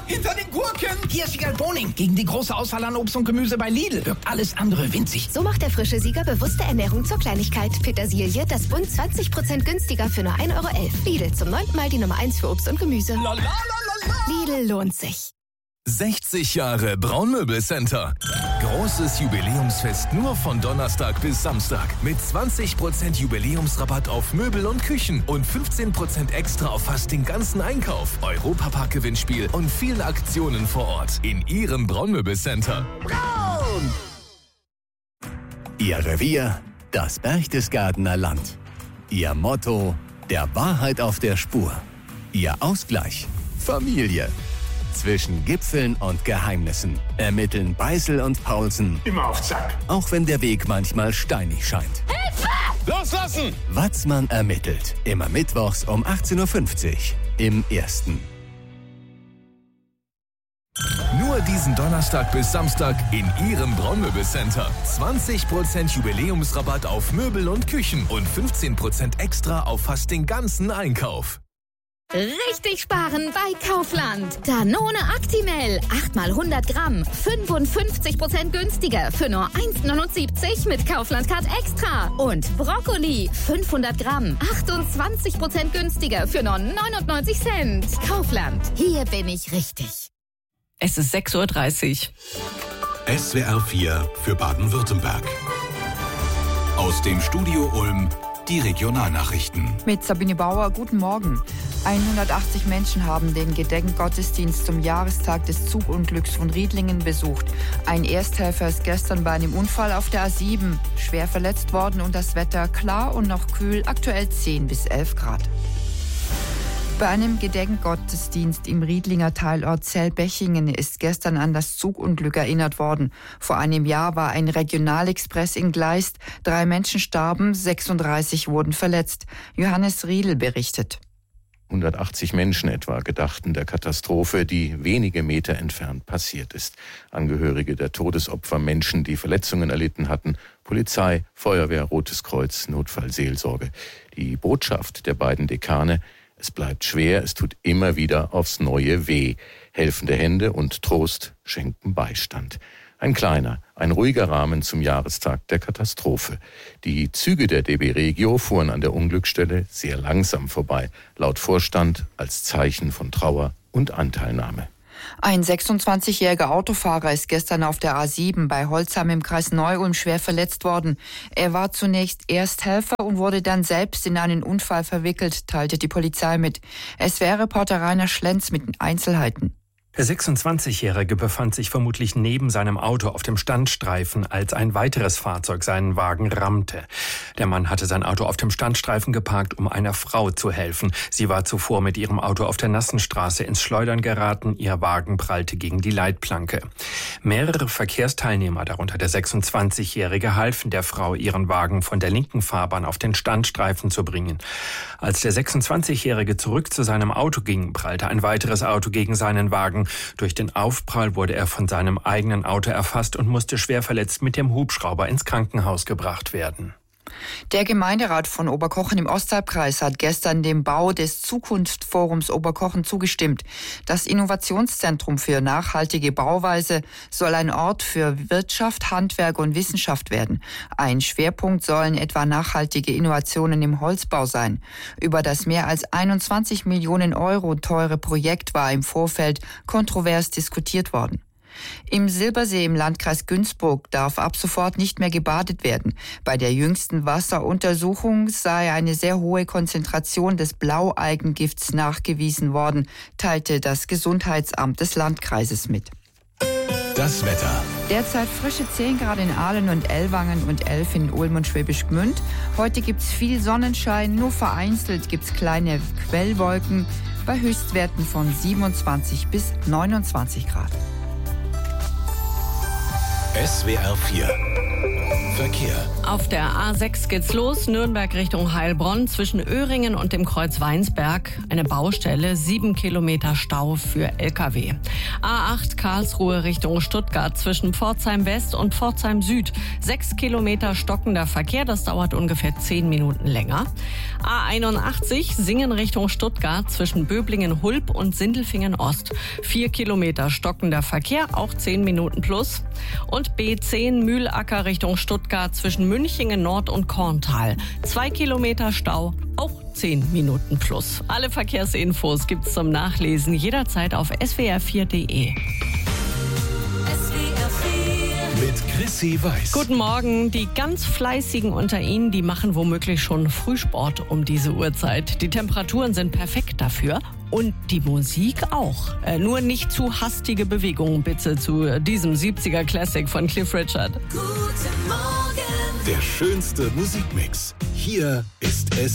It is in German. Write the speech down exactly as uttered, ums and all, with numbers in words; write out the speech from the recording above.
hinter den Gurken. Hier ist Sieger Boning. Gegen die große Auswahl an Obst und Gemüse bei Lidl wirkt alles andere winzig. So macht der frische Sieger bewusste Ernährung zur Kleinigkeit. Petersilie, das Bund zwanzig Prozent günstiger für nur ein Euro elf. Lidl, zum neunten Mal die Nummer eins für Obst und Gemüse. La, la, la, la, la. Lidl lohnt sich. sechzig Jahre Braunmöbelcenter. Großes Jubiläumsfest nur von Donnerstag bis Samstag. Mit zwanzig Prozent Jubiläumsrabatt auf Möbel und Küchen und fünfzehn Prozent extra auf fast den ganzen Einkauf. Europapark-Gewinnspiel und viele Aktionen vor Ort in Ihrem Braunmöbelcenter. Braun! Ihr Revier, das Berchtesgadener Land. Ihr Motto, der Wahrheit auf der Spur. Ihr Ausgleich, Familie. Zwischen Gipfeln und Geheimnissen ermitteln Beißel und Paulsen. Immer auf Zack. Auch wenn der Weg manchmal steinig scheint. Hilfe! Loslassen! Watzmann ermittelt. Immer mittwochs um achtzehn Uhr fünfzig im Ersten. Nur diesen Donnerstag bis Samstag in Ihrem Braunmöbelcenter. zwanzig Prozent Jubiläumsrabatt auf Möbel und Küchen und fünfzehn Prozent extra auf fast den ganzen Einkauf. Richtig sparen bei Kaufland. Danone Actimel, acht mal hundert Gramm, fünfundfünfzig Prozent günstiger für nur eins neunundsiebzig mit Kaufland-Card Extra. Und Brokkoli, fünfhundert Gramm, achtundzwanzig Prozent günstiger für nur neunundneunzig Cent. Kaufland, hier bin ich richtig. Es ist sechs Uhr dreißig. S W R vier für Baden-Württemberg. Aus dem Studio Ulm die Regionalnachrichten. Mit Sabine Bauer, guten Morgen. hundertachtzig Menschen haben den Gedenkgottesdienst zum Jahrestag des Zugunglücks von Riedlingen besucht. Ein Ersthelfer ist gestern bei einem Unfall auf der A sieben schwer verletzt worden und das Wetter klar und noch kühl, aktuell zehn bis elf Grad. Bei einem Gedenkgottesdienst im Riedlinger Teilort Zellbechingen ist gestern an das Zugunglück erinnert worden. Vor einem Jahr war ein Regionalexpress in Gleist. Drei Menschen starben, sechsunddreißig wurden verletzt. Johannes Riedl berichtet. hundertachtzig Menschen etwa gedachten der Katastrophe, die wenige Meter entfernt passiert ist. Angehörige der Todesopfer, Menschen, die Verletzungen erlitten hatten, Polizei, Feuerwehr, Rotes Kreuz, Notfallseelsorge. Die Botschaft der beiden Dekane: Es bleibt schwer, es tut immer wieder aufs Neue weh. Helfende Hände und Trost schenken Beistand. Ein kleiner, ein ruhiger Rahmen zum Jahrestag der Katastrophe. Die Züge der D B Regio fuhren an der Unglücksstelle sehr langsam vorbei, laut Vorstand als Zeichen von Trauer und Anteilnahme. Ein sechsundzwanzigjähriger Autofahrer ist gestern auf der A sieben bei Holzheim im Kreis Neu-Ulm schwer verletzt worden. Er war zunächst Ersthelfer und wurde dann selbst in einen Unfall verwickelt, teilte die Polizei mit. S W R-Reporter Rainer Schlenz mit den Einzelheiten. Der sechsundzwanzigjährige befand sich vermutlich neben seinem Auto auf dem Standstreifen, als ein weiteres Fahrzeug seinen Wagen rammte. Der Mann hatte sein Auto auf dem Standstreifen geparkt, um einer Frau zu helfen. Sie war zuvor mit ihrem Auto auf der nassen Straße ins Schleudern geraten. Ihr Wagen prallte gegen die Leitplanke. Mehrere Verkehrsteilnehmer, darunter der sechsundzwanzigjährige, halfen der Frau, ihren Wagen von der linken Fahrbahn auf den Standstreifen zu bringen. Als der sechsundzwanzigjährige zurück zu seinem Auto ging, prallte ein weiteres Auto gegen seinen Wagen. Durch den Aufprall wurde er von seinem eigenen Auto erfasst und musste schwer verletzt mit dem Hubschrauber ins Krankenhaus gebracht werden. Der Gemeinderat von Oberkochen im Osthalbkreis hat gestern dem Bau des Zukunftsforums Oberkochen zugestimmt. Das Innovationszentrum für nachhaltige Bauweise soll ein Ort für Wirtschaft, Handwerk und Wissenschaft werden. Ein Schwerpunkt sollen etwa nachhaltige Innovationen im Holzbau sein. Über das mehr als einundzwanzig Millionen Euro teure Projekt war im Vorfeld kontrovers diskutiert worden. Im Silbersee im Landkreis Günzburg darf ab sofort nicht mehr gebadet werden. Bei der jüngsten Wasseruntersuchung sei eine sehr hohe Konzentration des Blaualgengifts nachgewiesen worden, teilte das Gesundheitsamt des Landkreises mit. Das Wetter. Derzeit frische zehn Grad in Aalen und Ellwangen und elf in Ulm und Schwäbisch Gmünd. Heute gibt's viel Sonnenschein, nur vereinzelt gibt's kleine Quellwolken bei Höchstwerten von siebenundzwanzig bis neunundzwanzig Grad. S W R vier Verkehr. Auf der A sechs geht's los, Nürnberg Richtung Heilbronn, zwischen Öhringen und dem Kreuz Weinsberg. Eine Baustelle, sieben Kilometer Stau für L K W. A acht Karlsruhe Richtung Stuttgart, zwischen Pforzheim West und Pforzheim Süd. Sechs Kilometer stockender Verkehr, das dauert ungefähr zehn Minuten länger. A einundachtzig Singen Richtung Stuttgart, zwischen Böblingen-Hulb und Sindelfingen-Ost. Vier Kilometer stockender Verkehr, auch zehn Minuten plus. Und B zehn Mühlacker Richtung Stuttgart, zwischen Münchingen Nord und Korntal. Zwei Kilometer Stau, auch zehn Minuten plus. Alle Verkehrsinfos gibt's zum Nachlesen jederzeit auf s w r vier punkt d e. Mit Chrissy Weiß. Guten Morgen. Die ganz Fleißigen unter Ihnen, die machen womöglich schon Frühsport um diese Uhrzeit. Die Temperaturen sind perfekt dafür. Und die Musik auch. Äh, nur nicht zu hastige Bewegungen bitte zu diesem siebziger Classic von Cliff Richard. Guten Morgen. Der schönste Musikmix. Hier ist es